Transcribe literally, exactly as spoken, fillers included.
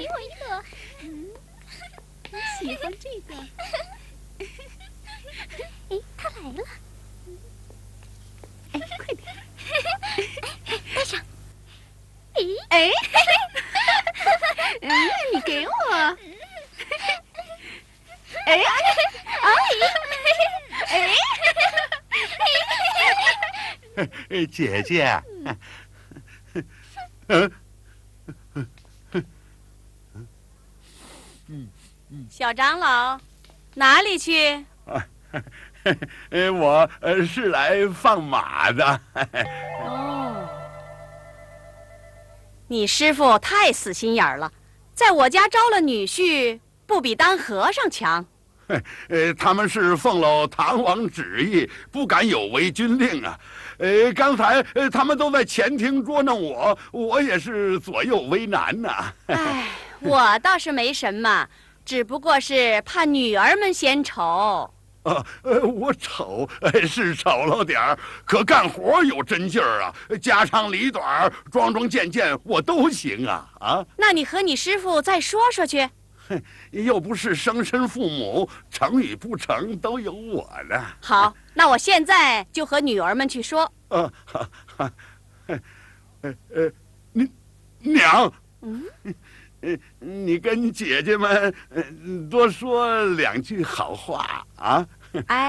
我一个。嗯，你喜欢这个？哎，他来了。哎，快点！戴上。哎哎，你给我。哎哎哎哎，姐姐。嗯。 小长老，哪里去？ 呃，我呃是来放马的。 哦，你师傅太死心眼儿了，在我家招了女婿，不比当和尚强。 呃，他们是奉了唐王旨意，不敢有违军令啊。呃，刚才呃他们都在前厅捉弄我，我也是左右为难呐。 哎，我倒是没什么，只不过是怕女儿们嫌丑。 啊，呃，我丑，呃，是丑了点儿，可干活有真劲儿啊，家长里短、桩桩件件我都行啊啊！ 那你和你师傅再说说去。 哼，又不是生身父母，成与不成都有我呢。 好，那我现在就和女儿们去说。 啊，哈哈，呃呃，你娘， 嗯， 呃，你跟姐姐们呃多说两句好话啊。 哎。